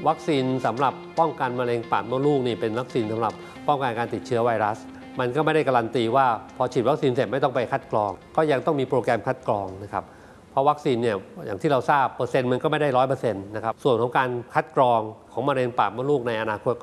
วัคซีนสำหรับป้องกันมะเร็งปากมดลูกนี่เป็นวัคซีนสำหรับป้องกันการติดเชื้อไวรัสมันก็ไม่ได้การันตีว่าพอฉีดวัคซีนเสร็จไม่ต้องไปคัดกรองก็ยังต้องมีโปรแกรมคัดกรองนะครับเพราะวัคซีนเนี่ยอย่างที่เราทราบเปอร์เซ็นต์มันก็ไม่ได้100%นะครับส่วนของการคัดกรองของมะเร็งปากมดลูกในอนาคต